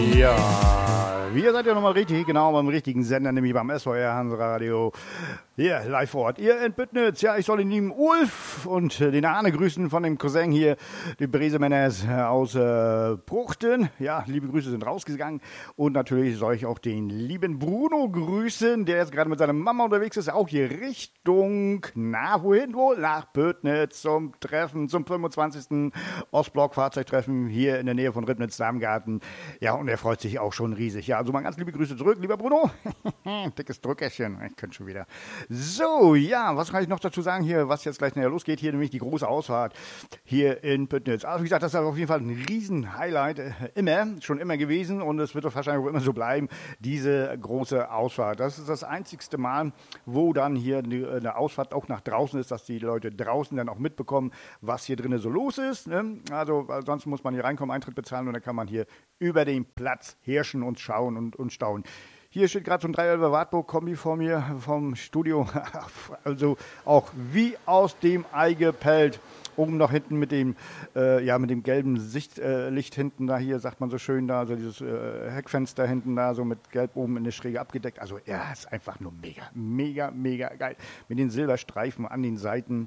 Ja, wir seid ja nochmal richtig, genau beim richtigen Sender, nämlich beim SVR Hansradio. Hier, live vor Ort. Ihr in Büttnitz, ja, ich soll den lieben Ulf und den Arne grüßen von dem Cousin hier, die Bresemänners aus Pruchten. Ja, liebe Grüße sind rausgegangen. Und natürlich soll ich auch den lieben Bruno grüßen, der jetzt gerade mit seiner Mama unterwegs ist, auch hier Richtung, na, wohin wohl? Nach Büttnitz zum Treffen, zum 25. Ostblock-Fahrzeugtreffen hier in der Nähe von Ribnitz-Darmgarten. Ja, und er freut sich auch schon riesig. Ja, also mal ganz liebe Grüße zurück, lieber Bruno. Dickes Drückerchen, ich könnte schon wieder. So, ja, was kann ich noch dazu sagen hier, was jetzt gleich nachher losgeht? Hier nämlich die große Ausfahrt hier in Büttnitz. Also wie gesagt, das ist auf jeden Fall ein Riesen-Highlight, schon immer gewesen und es wird doch wahrscheinlich auch immer so bleiben, diese große Ausfahrt. Das ist das einzigste Mal, wo dann hier eine Ausfahrt auch nach draußen ist, dass die Leute draußen dann auch mitbekommen, was hier drinnen so los ist. Ne? Also sonst muss man hier reinkommen, Eintritt bezahlen und dann kann man hier über den Platz herrschen und schauen und staunen. Hier steht gerade so ein 311er Wartburg-Kombi vor mir vom Studio. Also auch wie aus dem Ei gepellt. Oben noch hinten mit dem gelben Licht hinten da hier, sagt man so schön da, so dieses Heckfenster hinten da, so mit gelb oben in der Schräge abgedeckt. Also ja, ist einfach nur mega, mega, mega geil. Mit den Silberstreifen an den Seiten.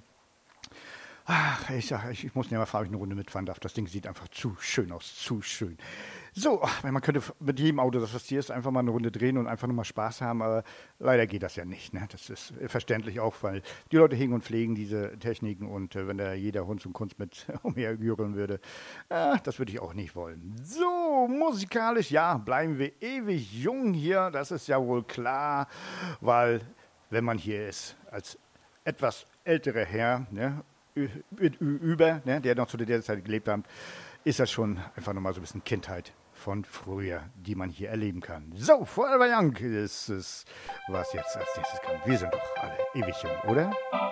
Ach, ich muss nicht mal fragen, ob ich eine Runde mitfahren darf. Das Ding sieht einfach zu schön aus, zu schön. So, man könnte mit jedem Auto, das hier ist, einfach mal eine Runde drehen und einfach nur mal Spaß haben, aber leider geht das ja nicht. Ne? Das ist verständlich auch, weil die Leute hegen und pflegen diese Techniken und wenn da jeder Hund und Kunst mit umhergüreln würde, das würde ich auch nicht wollen. So, musikalisch, ja, bleiben wir ewig jung hier, das ist ja wohl klar, weil wenn man hier ist, als etwas älterer Herr, ne, der noch zu der Zeit gelebt hat, ist das schon einfach nochmal so ein bisschen Kindheit von früher, die man hier erleben kann. So, Forever Young ist es, was jetzt als nächstes kommt. Wir sind doch alle ewig jung, oder?